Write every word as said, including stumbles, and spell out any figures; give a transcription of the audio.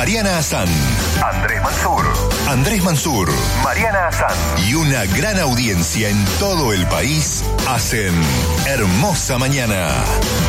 Mariana Azán, Andrés Mansur, Andrés Mansur, Mariana Azán y una gran audiencia en todo el país hacen Hermosa Mañana.